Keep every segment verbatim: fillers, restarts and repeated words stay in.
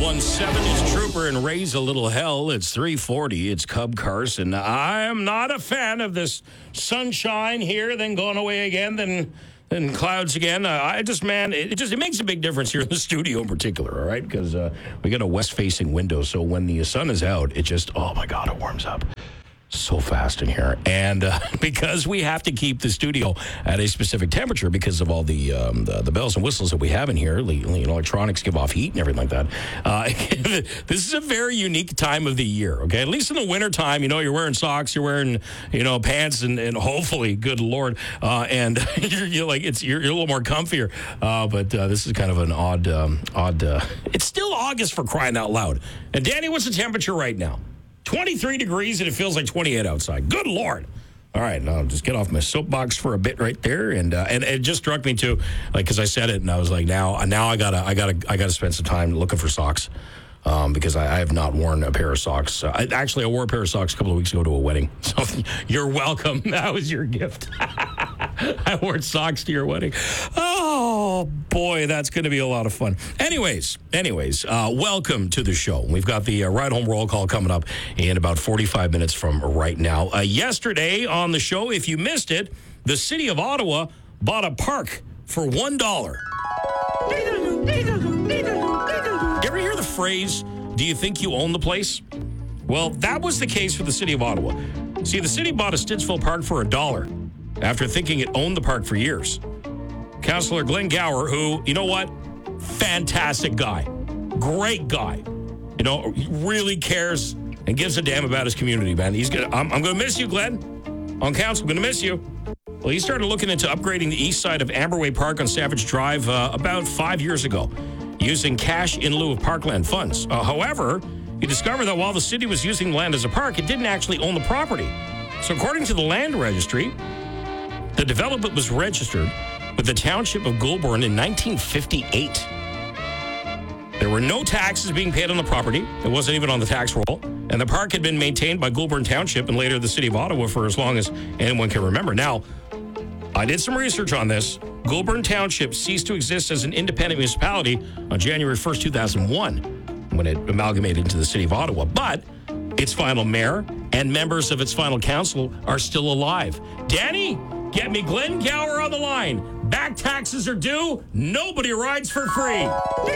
one oh seven is Trooper and Raise a Little Hell. It's three forty. It's Cub Carson. I am not a fan of this sunshine here, then going away again, then then clouds again. Uh, I just, man, it just it makes a big difference here in the studio in particular, all right? Because uh, we got a west-facing window, so when the sun is out, it just, oh, my God, it warms up so fast in here. And uh, because we have to keep the studio at a specific temperature because of all the um, the, the bells and whistles that we have in here, you know, electronics give off heat and everything like that. Uh, this is a very unique time of the year, okay? At least in the wintertime, you know, you're wearing socks, you're wearing, you know, pants, and, and hopefully, good Lord, uh, and you're, you're like, it's you're, you're a little more comfier. Uh, but uh, this is kind of an odd, um, odd, uh, it's still August for crying out loud. And Danny, what's the temperature right now? twenty-three degrees, and it feels like twenty-eight outside. Good Lord. All right, now I'll just get off my soapbox for a bit right there, and uh, and it just struck me too, like, because I said it, and I was like, now now I gotta I gotta I gotta spend some time looking for socks, um, because I, I have not worn a pair of socks. Uh, I, actually, I wore a pair of socks a couple of weeks ago to a wedding. So you're welcome. That was your gift. I wore socks to your wedding. Oh, boy, that's going to be a lot of fun. Anyways, anyways, uh, welcome to the show. We've got the uh, Ride Home Roll Call coming up in about forty-five minutes from right now. Uh, yesterday on the show, if you missed it, the city of Ottawa bought a park for one dollar. You ever hear the phrase, do you think you own the place? Well, that was the case for the city of Ottawa. See, the city bought a Stittsville park for a dollar after thinking it owned the park for years. Councillor Glenn Gower, who, you know what? Fantastic guy. Great guy. You know, really cares and gives a damn about his community, man. He's gonna, I'm, I'm going to miss you, Glenn. On council, I'm going to miss you. Well, he started looking into upgrading the east side of Amberway Park on Savage Drive uh, about five years ago, using cash in lieu of parkland funds. Uh, however, he discovered that while the city was using the land as a park, it didn't actually own the property. So according to the land registry, the development was registered with the township of Goulburn in nineteen fifty-eight. There were no taxes being paid on the property. It wasn't even on the tax roll. And the park had been maintained by Goulburn Township and later the city of Ottawa for as long as anyone can remember. Now, I did some research on this. Goulburn Township ceased to exist as an independent municipality on January first, two thousand one, when it amalgamated into the city of Ottawa. But its final mayor and members of its final council are still alive. Danny, get me Glenn Gower on the line. Back taxes are due. Nobody rides for free.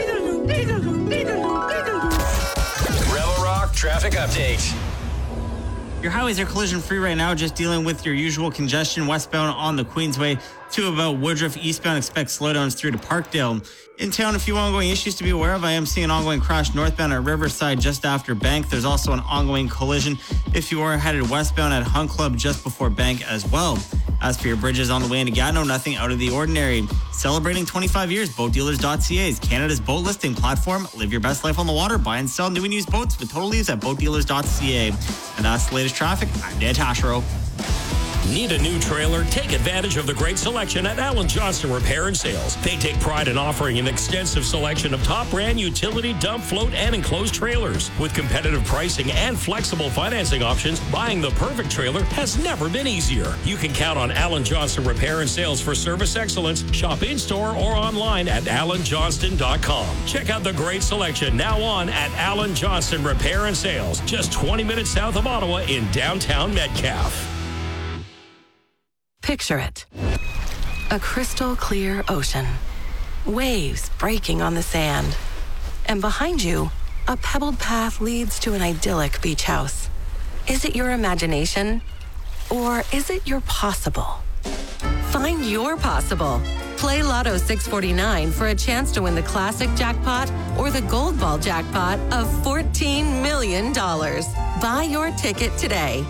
Rebel Rock traffic update. Your highways are collision free right now, just dealing with your usual congestion westbound on the Queensway to about Woodruff. Eastbound, expect slowdowns through to Parkdale. In town, a few ongoing issues to be aware of. I am seeing an ongoing crash northbound at Riverside just after Bank. There's also an ongoing collision if you are headed westbound at Hunt Club just before Bank as well. As for your bridges on the way into Gatineau, nothing out of the ordinary. Celebrating twenty-five years, boat dealers dot c a is Canada's boat listing platform. Live your best life on the water. Buy and sell new and used boats with total leaves at boat dealers dot c a. And that's the latest traffic. I'm Dan Tashero. Need a new trailer? Take advantage of the great selection at Alan Johnston Repair and Sales. They take pride in offering an extensive selection of top brand utility, dump, float, and enclosed trailers. With competitive pricing and flexible financing options, buying the perfect trailer has never been easier. You can count on Alan Johnston Repair and Sales for service excellence. Shop in-store or online at alan johnston dot com. Check out the great selection now on at Alan Johnston Repair and Sales, just twenty minutes south of Ottawa in downtown Metcalfe. Picture it. A crystal clear ocean. Waves breaking on the sand. And behind you, a pebbled path leads to an idyllic beach house. Is it your imagination? Or is it your possible? Find your possible. Play Lotto six forty-nine for a chance to win the classic jackpot or the gold ball jackpot of fourteen million dollars. Buy your ticket today.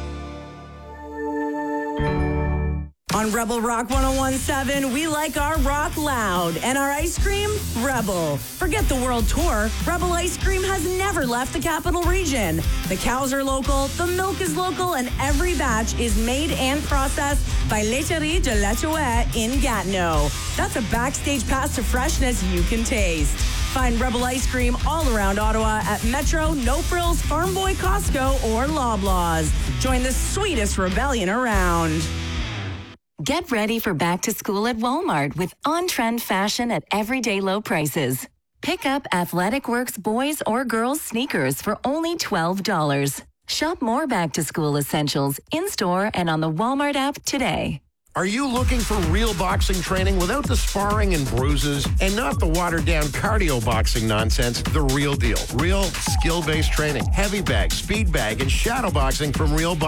On Rebel Rock ten seventeen, we like our rock loud and our ice cream, Rebel. Forget the world tour. Rebel ice cream has never left the capital region. The cows are local, the milk is local, and every batch is made and processed by Laiterie de la Chouette in Gatineau. That's a backstage pass to freshness you can taste. Find Rebel ice cream all around Ottawa at Metro, No Frills, Farm Boy, Costco, or Loblaws. Join the sweetest rebellion around. Get ready for back to school at Walmart with on-trend fashion at everyday low prices. Pick up Athletic Works boys or girls sneakers for only twelve dollars. Shop more back-to-school essentials in-store and on the Walmart app today. Are you looking for real boxing training without the sparring and bruises and not the watered-down cardio boxing nonsense? The real deal. Real skill-based training, heavy bag, speed bag, and shadow boxing from Real Boxing.